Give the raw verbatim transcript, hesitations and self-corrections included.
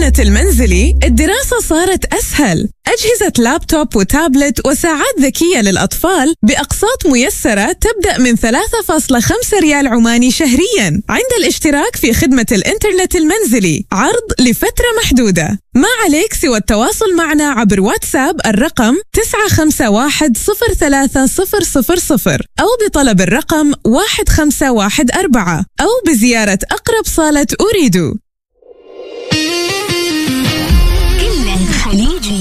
الإنترنت المنزلي الدراسة صارت أسهل. أجهزة لابتوب وتابلت وساعات ذكية للأطفال بأقساط ميسرة تبدأ من ثلاثة فاصلة خمسة ريال عماني شهرياً عند الاشتراك في خدمة الإنترنت المنزلي. عرض لفترة محدودة. ما عليك سوى التواصل معنا عبر واتساب الرقم تسعة خمسة واحد صفر ثلاثة صفر صفر صفر أو بطلب الرقم واحد خمسة واحد أربعة أو بزيارة أقرب صالة أريدو.